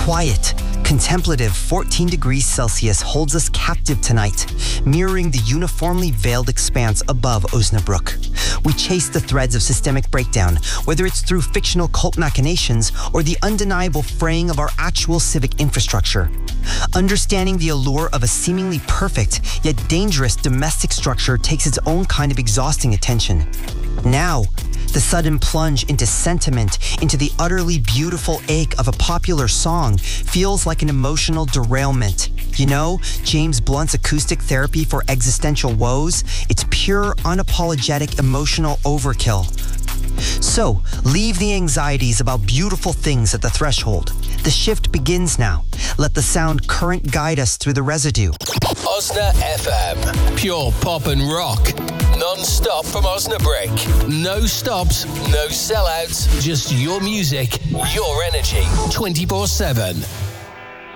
quiet, contemplative 14 degrees Celsius holds us captive tonight, mirroring the uniformly veiled expanse above Osnabrück. We chase the threads of systemic breakdown, whether it's through fictional cult machinations or the undeniable fraying of our actual civic infrastructure. Understanding the allure of a seemingly perfect yet dangerous domestic structure takes its own kind of exhausting attention. Now, the sudden plunge into sentiment, into the utterly beautiful ache of a popular song, feels like an emotional derailment. You know, James Blunt's acoustic therapy for existential woes? It's pure, unapologetic emotional overkill. So, leave the anxieties about beautiful things at the threshold. The shift begins now. Let the sound current guide us through the residue. Osna FM. Pure pop and rock. Non-stop from Osnabrück. No stops, no sellouts. Just your music, your energy. 24/7.